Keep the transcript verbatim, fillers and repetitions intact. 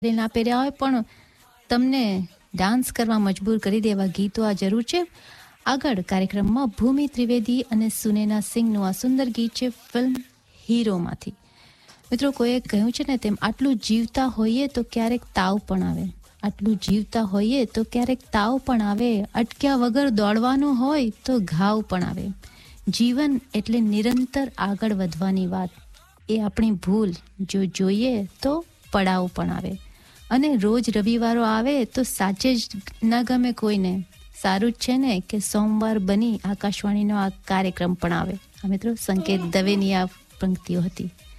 ના પહેર્યા હોય પણ તમને ડાન્સ કરવા મજબૂર કરી દેવા ગીતો આ જરૂર છે. આગળ કાર્યક્રમમાં ભૂમિ ત્રિવેદી અને સુનૈના સિંહનું આ સુંદર ગીત છે ફિલ્મ હીરોમાંથી. મિત્રો, કોઈએ કહ્યું છે ને તેમ, આટલું જીવતા હોઈએ તો ક્યારેક તાવ પણ આવે, આટલું જીવતા હોઈએ તો ક્યારેક તાવ પણ આવે, અટક્યા વગર દોડવાનું હોય તો ઘાવ પણ આવે. જીવન એટલે નિરંતર આગળ વધવાની વાત. એ આપણી ભૂલ જો જોઈએ તો પડાવ પણ આવે. અને રોજ રવિવારો આવે તો સાચે જ ન ગમે કોઈને. સારું જ છે ને કે સોમવાર બની આકાશવાણીનો આ કાર્યક્રમ પણ આવે. આ મિત્રો સંકેત દવેની આ પંક્તિઓ હતી.